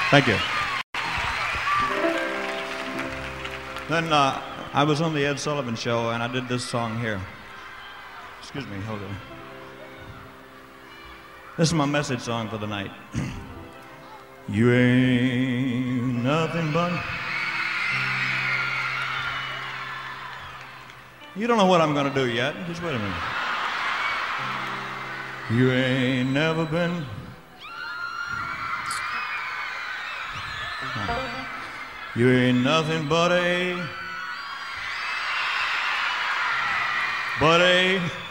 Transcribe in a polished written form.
Thank you. Then I was on the Ed Sullivan Show, and I did this song here. Excuse me, hold on. This is my message song for the night. You ain't nothing but... You don't know what I'm gonna do yet. Just wait a minute. You ain't never been... You ain't nothing but a